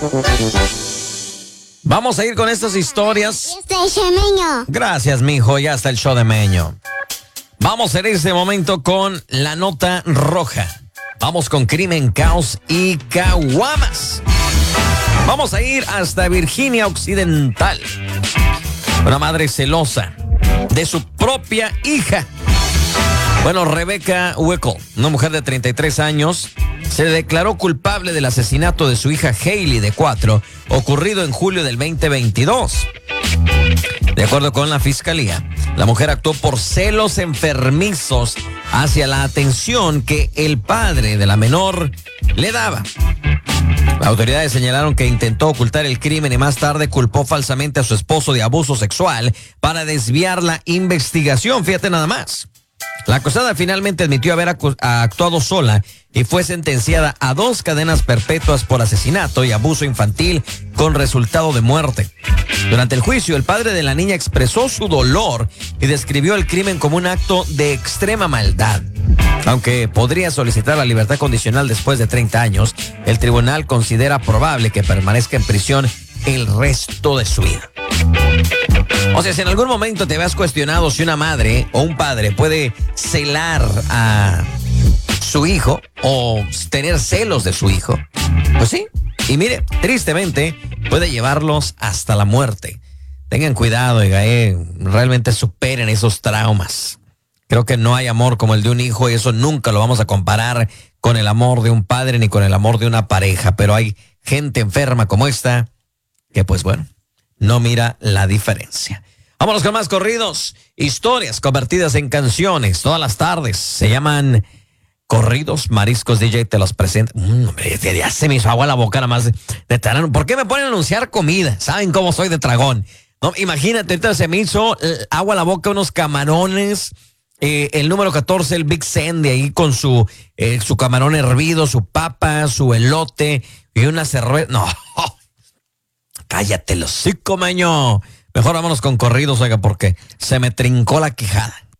Vamos a ir con estas historias. Gracias, mijo, ya está el show de Meño. Vamos a ir este momento con la nota roja. Vamos con crimen, caos y caguamas. Vamos a ir hasta Virginia Occidental. Una madre celosa de su propia hija. Bueno, Rebecca Wickle, una mujer de 33 años, se declaró culpable del asesinato de su hija Hailey, de 4, ocurrido en julio del 2022. De acuerdo con la fiscalía, la mujer actuó por celos enfermizos hacia la atención que el padre de la menor le daba. Las autoridades señalaron que intentó ocultar el crimen y más tarde culpó falsamente a su esposo de abuso sexual para desviar la investigación. Fíjate nada más. La acusada finalmente admitió haber actuado sola y fue sentenciada a 2 cadenas perpetuas por asesinato y abuso infantil con resultado de muerte. Durante el juicio, el padre de la niña expresó su dolor y describió el crimen como un acto de extrema maldad. Aunque podría solicitar la libertad condicional después de 30 años, el tribunal considera probable que permanezca en prisión el resto de su vida. O sea, si en algún momento te habías cuestionado si una madre o un padre puede celar a su hijo o tener celos de su hijo, pues sí. Y mire, tristemente puede llevarlos hasta la muerte. Tengan cuidado, realmente superen esos traumas. Creo que no hay amor como el de un hijo y eso nunca lo vamos a comparar con el amor de un padre ni con el amor de una pareja. Pero hay gente enferma como esta que, pues bueno, no mira la diferencia. Vámonos con más corridos. Historias convertidas en canciones todas las tardes. Se llaman Corridos Mariscos. DJ te los presenta. Hombre, ya se me hizo agua la boca nada más de tarano. ¿Por qué me ponen a anunciar comida? ¿Saben cómo soy de tragón? No, imagínate, ahorita se me hizo agua la boca unos camarones. El número 14, el Big Sandy, ahí con su camarón hervido, su papa, su elote y una cerveza. No, cállate el hocico, Meño. Mejor vámonos con corridos, oiga, porque se me trincó la quijada.